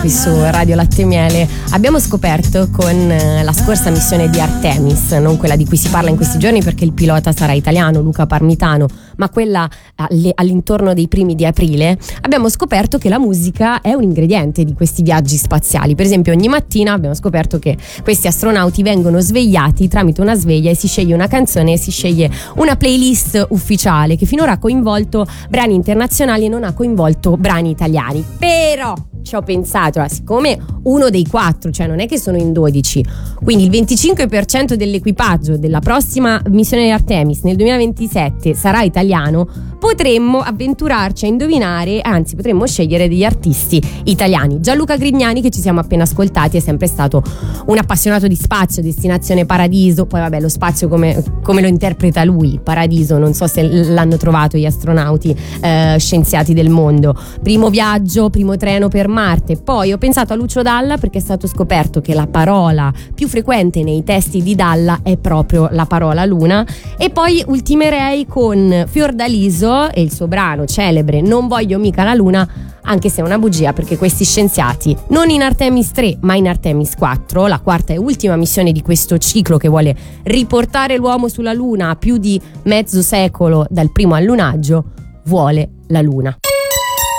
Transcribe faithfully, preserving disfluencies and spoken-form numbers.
qui su Radio Latte e Miele. Abbiamo scoperto con la scorsa missione di Artemis, non quella di cui si parla in questi giorni perché il pilota sarà italiano, Luca Parmitano, ma quella all'intorno dei primi di aprile, abbiamo scoperto che la musica è un ingrediente di questi viaggi spaziali. Per esempio, ogni mattina abbiamo scoperto che questi astronauti vengono svegliati tramite una sveglia e si sceglie una canzone e si sceglie una playlist ufficiale che finora ha coinvolto brani internazionali e non ha coinvolto brani italiani. Però ci ho pensato, siccome uno dei quattro, cioè non è che sono in dodici, quindi il venticinque per cento dell'equipaggio della prossima missione di Artemis nel duemilaventisette sarà italiano, potremmo avventurarci a indovinare, anzi potremmo scegliere degli artisti italiani. Gianluca Grignani, che ci siamo appena ascoltati, è sempre stato un appassionato di spazio, destinazione Paradiso. Poi vabbè, lo spazio come, come lo interpreta lui, Paradiso, non so se l'hanno trovato gli astronauti eh, scienziati del mondo. Primo viaggio, primo treno per Marte. Poi ho pensato a Lucio Dalla perché è stato scoperto che la parola più frequente nei testi di Dalla è proprio la parola luna. E poi ultimerei con Fiordaliso e il suo brano celebre Non voglio mica la luna, anche se è una bugia perché questi scienziati, non in Artemis tre ma in Artemis quattro, la quarta e ultima missione di questo ciclo che vuole riportare l'uomo sulla luna a più di mezzo secolo dal primo allunaggio, vuole la luna.